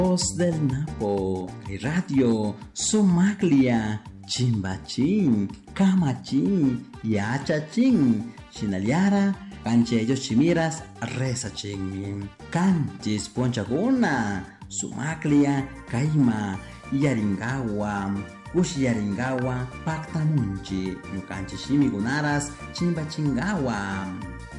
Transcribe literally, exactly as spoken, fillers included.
Voz del Napo, kay radio Sumaglia, Chimbachin, Kamachin, Yachachin, Shinaliara, Canchillos Chimiras, Resachin, Canchis Ponchaguna, Sumaglia, Kaima, Yaringawa, Ushiyaringawa, Pactamunchi, Nucanchishimi Gunaras, Chimbachingawa.